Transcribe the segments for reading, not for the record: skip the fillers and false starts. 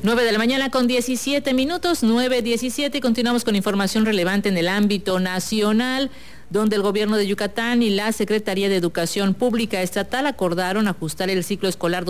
9 de la mañana con 17 minutos, 9:17. Continuamos con información relevante en el ámbito nacional, donde el gobierno de Yucatán y la Secretaría de Educación Pública Estatal acordaron ajustar el ciclo escolar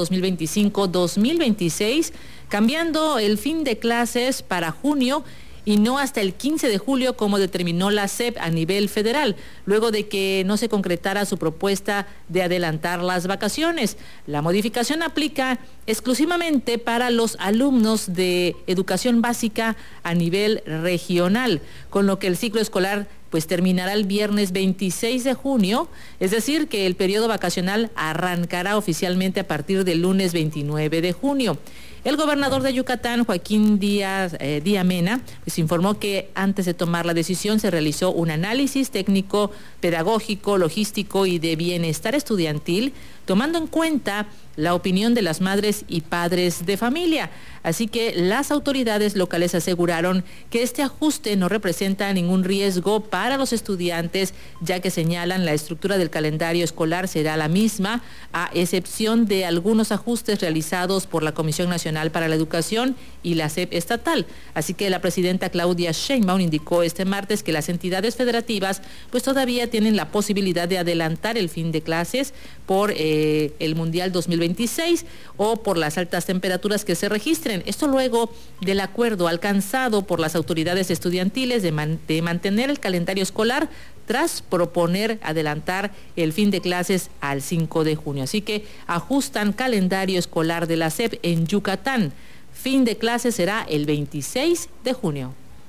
2025-2026, cambiando el fin de clases para junio y no hasta el 15 de julio como determinó la SEP a nivel federal, luego de que no se concretara su propuesta de adelantar las vacaciones. La modificación aplica exclusivamente para los alumnos de educación básica a nivel regional, con lo que el ciclo escolar pues terminará el viernes 26 de junio, es decir, que el periodo vacacional arrancará oficialmente a partir del lunes 29 de junio. El gobernador de Yucatán, Joaquín Díaz Mena, pues informó que antes de tomar la decisión se realizó un análisis técnico, pedagógico, logístico y de bienestar estudiantil, tomando en cuenta la opinión de las madres y padres de familia. Así que las autoridades locales aseguraron que este ajuste no representa ningún riesgo para los estudiantes, ya que señalan la estructura del calendario escolar será la misma, a excepción de algunos ajustes realizados por la Comisión Nacional para la Educación y la SEP estatal. Así que la presidenta Claudia Sheinbaum indicó este martes que las entidades federativas pues todavía tienen la posibilidad de adelantar el fin de clases por el Mundial 2026 o por las altas temperaturas que se registren. Esto luego del acuerdo alcanzado por las autoridades estudiantiles de mantener el calendario escolar tras proponer adelantar el fin de clases al 5 de junio. Así que ajustan calendario escolar de la SEP en Yucatán. Fin de clases será el 26 de junio.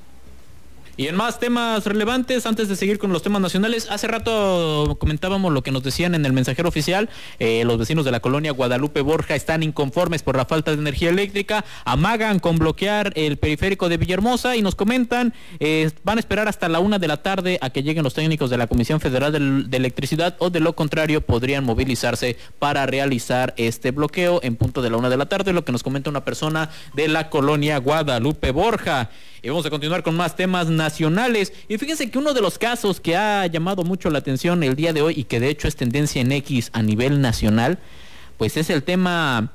Y en más temas relevantes, antes de seguir con los temas nacionales, hace rato comentábamos lo que nos decían en el mensajero oficial. Los vecinos de la colonia Guadalupe Borja están inconformes por la falta de energía eléctrica, amagan con bloquear el periférico de Villahermosa y nos comentan, van a esperar hasta la 1 de la tarde a que lleguen los técnicos de la Comisión Federal de Electricidad, o de lo contrario podrían movilizarse para realizar este bloqueo en punto de la 1 de la tarde, lo que nos comenta una persona de la colonia Guadalupe Borja. Y vamos a continuar con más temas nacionales. Y fíjense que uno de los casos que ha llamado mucho la atención el día de hoy, y que de hecho es tendencia en X a nivel nacional, pues es el tema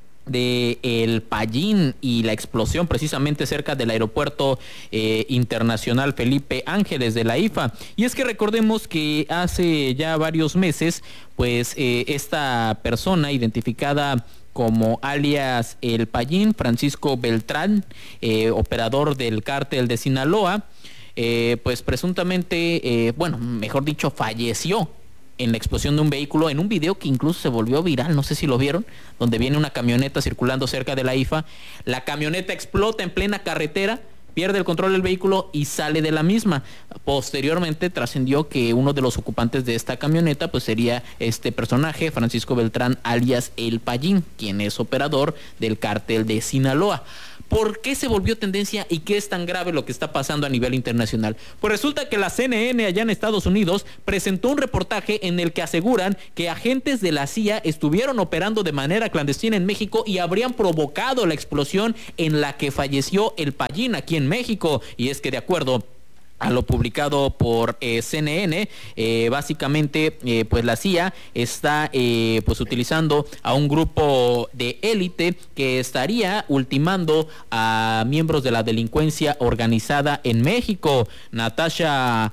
de el Pallín y la explosión precisamente cerca del aeropuerto internacional Felipe Ángeles de la IFA. Y es que recordemos que hace ya varios meses, pues esta persona identificada como alias El Pallín, Francisco Beltrán, operador del cártel de Sinaloa, pues presuntamente, mejor dicho, falleció en la explosión de un vehículo, en un video que incluso se volvió viral, no sé si lo vieron, donde viene una camioneta circulando cerca de la IFA, la camioneta explota en plena carretera, pierde el control del vehículo y sale de la misma. Posteriormente trascendió que uno de los ocupantes de esta camioneta pues sería este personaje, Francisco Beltrán, alias El Pallín, quien es operador del cártel de Sinaloa. ¿Por qué se volvió tendencia y qué es tan grave lo que está pasando a nivel internacional? Pues resulta que la CNN allá en Estados Unidos presentó un reportaje en el que aseguran que agentes de la CIA estuvieron operando de manera clandestina en México y habrían provocado la explosión en la que falleció El Pallín aquí en México. Y es que de acuerdo a lo publicado por CNN, básicamente pues la CIA está pues utilizando a un grupo de élite que estaría ultimando a miembros de la delincuencia organizada en México. Natasha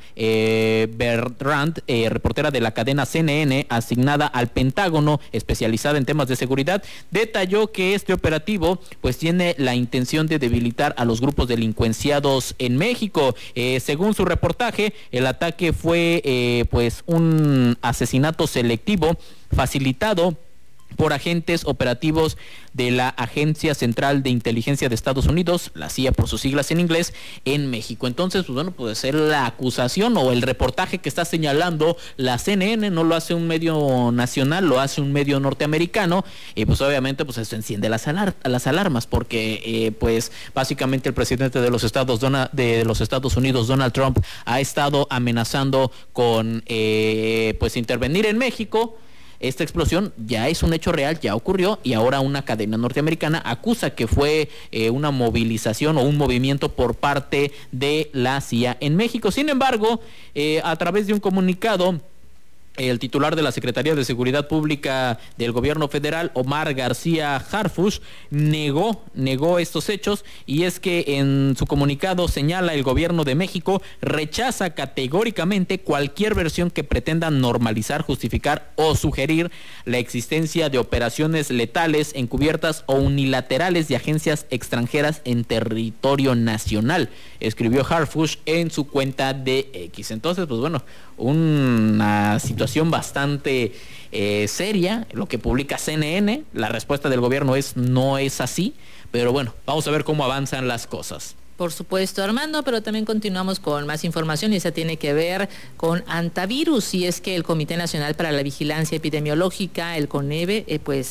Bertrand, reportera de la cadena CNN asignada al Pentágono, especializada en temas de seguridad, detalló que este operativo pues tiene la intención de debilitar a los grupos delincuenciados en México. Según su reportaje, el ataque fue pues un asesinato selectivo facilitado por agentes operativos de la Agencia Central de Inteligencia de Estados Unidos, la CIA por sus siglas en inglés, en México. Entonces, pues bueno, puede ser la acusación o el reportaje que está señalando la CNN, no lo hace un medio nacional, lo hace un medio norteamericano, y pues obviamente pues eso enciende las alarmas, porque pues básicamente el presidente de los Estados Unidos, Donald Trump, ha estado amenazando con pues intervenir en México. Esta explosión ya es un hecho real, ya ocurrió, y ahora una cadena norteamericana acusa que fue una movilización o un movimiento por parte de la CIA en México. Sin embargo, a través de un comunicado, El titular de la Secretaría de Seguridad Pública del Gobierno Federal, Omar García Harfuch, negó estos hechos, y es que en su comunicado señala: el Gobierno de México rechaza categóricamente cualquier versión que pretenda normalizar, justificar o sugerir la existencia de operaciones letales, encubiertas o unilaterales de agencias extranjeras en territorio nacional, escribió Harfuch en su cuenta de X. Entonces, pues bueno, una situación bastante seria, lo que publica CNN. La respuesta del gobierno no es así, pero bueno, vamos a ver cómo avanzan las cosas. Por supuesto, Armando, pero también continuamos con más información, y esa tiene que ver con antivirus, y es que el Comité Nacional para la Vigilancia Epidemiológica, el CONAVE,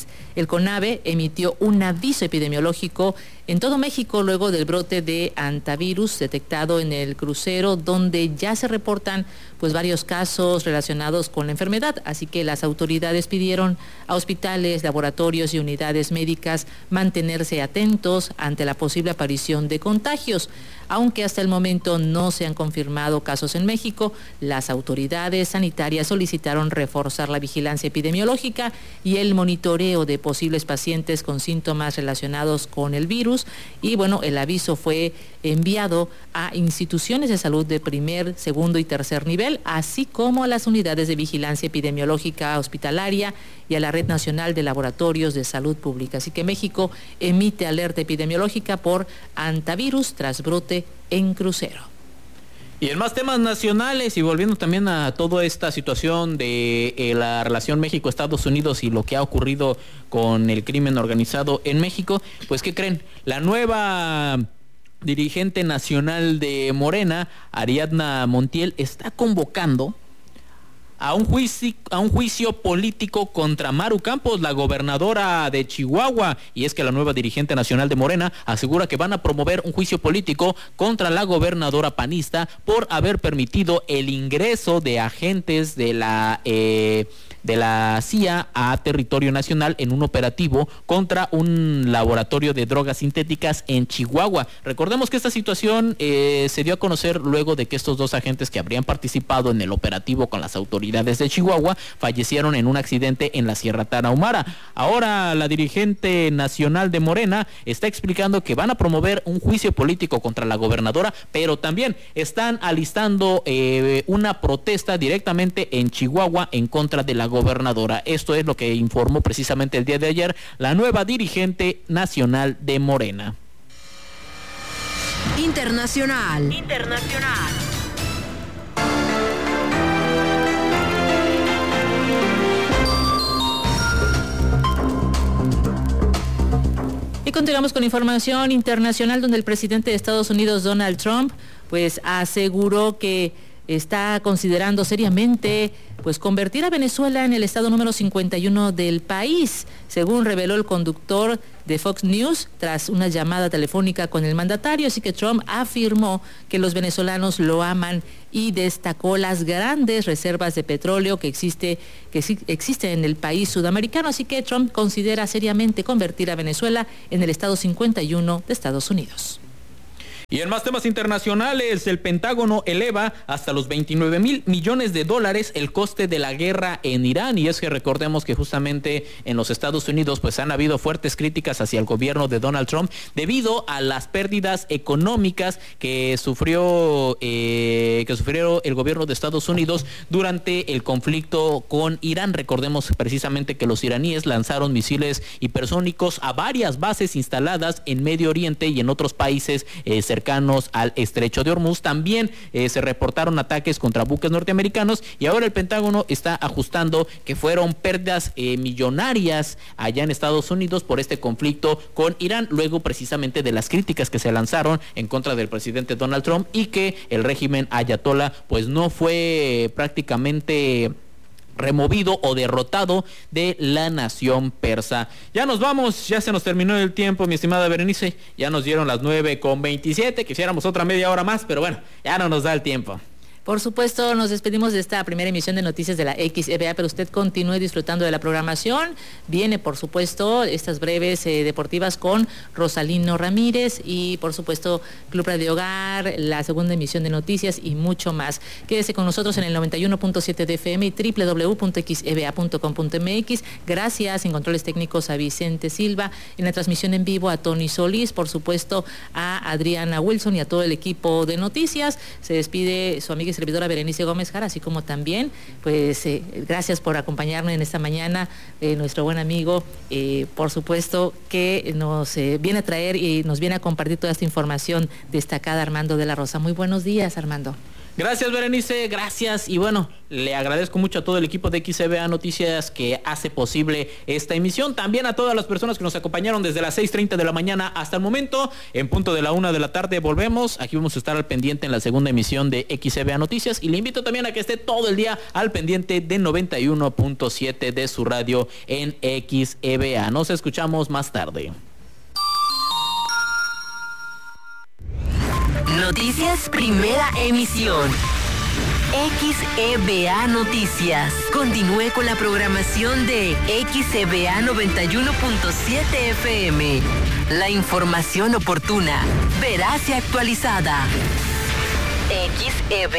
emitió un aviso epidemiológico en todo México luego del brote de antivirus detectado en el crucero, donde ya se reportan varios casos relacionados con la enfermedad. Así que las autoridades pidieron a hospitales, laboratorios y unidades médicas mantenerse atentos ante la posible aparición de contagios. Aunque hasta el momento no se han confirmado casos en México, las autoridades sanitarias solicitaron reforzar la vigilancia epidemiológica y el monitoreo de posibles pacientes con síntomas relacionados con el virus. Y bueno, el aviso fue enviado a instituciones de salud de primer, segundo y tercer nivel, así como a las unidades de vigilancia epidemiológica hospitalaria y a la Red Nacional de Laboratorios de Salud Pública. Así que México emite alerta epidemiológica por antivirus tras brote en crucero. Y en más temas nacionales, y volviendo también a toda esta situación de la relación México-Estados Unidos y lo que ha ocurrido con el crimen organizado en México, pues ¿qué creen? La nueva dirigente nacional de Morena, Ariadna Montiel, está convocando a un juicio político contra Maru Campos, la gobernadora de Chihuahua. Y es que la nueva dirigente nacional de Morena asegura que van a promover un juicio político contra la gobernadora panista por haber permitido el ingreso de agentes de la CIA a territorio nacional en un operativo contra un laboratorio de drogas sintéticas en Chihuahua. Recordemos que esta situación se dio a conocer luego de que estos dos agentes que habrían participado en el operativo con las autoridades de Chihuahua fallecieron en un accidente en la Sierra Tarahumara. Ahora la dirigente nacional de Morena está explicando que van a promover un juicio político contra la gobernadora, pero también están alistando una protesta directamente en Chihuahua en contra de la gobernadora. Esto es lo que informó precisamente el día de ayer la nueva dirigente nacional de Morena. Internacional. Y continuamos con información internacional, donde el presidente de Estados Unidos, Donald Trump, aseguró que está considerando seriamente convertir a Venezuela en el estado número 51 del país, según reveló el conductor de Fox News tras una llamada telefónica con el mandatario. Así que Trump afirmó que los venezolanos lo aman y destacó las grandes reservas de petróleo que existen en el país sudamericano. Así que Trump considera seriamente convertir a Venezuela en el estado 51 de Estados Unidos. Y en más temas internacionales, el Pentágono eleva hasta los $29,000 millones el coste de la guerra en Irán. Y es que recordemos que justamente en los Estados Unidos han habido fuertes críticas hacia el gobierno de Donald Trump debido a las pérdidas económicas que sufrió el gobierno de Estados Unidos durante el conflicto con Irán. Recordemos precisamente que los iraníes lanzaron misiles hipersónicos a varias bases instaladas en Medio Oriente y en otros países cercanos al estrecho de Hormuz. También se reportaron ataques contra buques norteamericanos, y ahora el Pentágono está ajustando que fueron pérdidas millonarias allá en Estados Unidos por este conflicto con Irán, luego precisamente de las críticas que se lanzaron en contra del presidente Donald Trump, y que el régimen ayatolá no fue prácticamente removido o derrotado de la nación persa. Ya nos vamos, ya se nos terminó el tiempo, mi estimada Berenice. Ya nos dieron las 9:27, quisiéramos otra media hora más, pero bueno, ya no nos da el tiempo. Por supuesto, nos despedimos de esta primera emisión de Noticias de la XEBA, pero usted continúe disfrutando de la programación. Viene, por supuesto, estas breves deportivas con Rosalino Ramírez y, por supuesto, Club Radio Hogar, la segunda emisión de Noticias y mucho más. Quédese con nosotros en el 91.7 de FM y www.xeba.com.mx. Gracias en controles técnicos a Vicente Silva, en la transmisión en vivo a Tony Solís, por supuesto a Adriana Wilson y a todo el equipo de Noticias. Se despide su amiga y servidora Berenice Gómez Jara, así como también, pues, gracias por acompañarnos en esta mañana, nuestro buen amigo, por supuesto, que nos viene a traer y nos viene a compartir toda esta información destacada, Armando de la Rosa. Muy buenos días, Armando. Gracias, Berenice, gracias. Y bueno, le agradezco mucho a todo el equipo de XEBA Noticias que hace posible esta emisión. También a todas las personas que nos acompañaron desde las 6:30 de la mañana hasta el momento. En punto de la 1 de la tarde volvemos. Aquí vamos a estar al pendiente en la segunda emisión de XEBA Noticias. Y le invito también a que esté todo el día al pendiente de 91.7 de su radio en XEBA. Nos escuchamos más tarde. Noticias Primera Emisión. XEBA Noticias. Continúe con la programación de XEBA 91.7 FM. La información oportuna, veraz y actualizada. XEBA.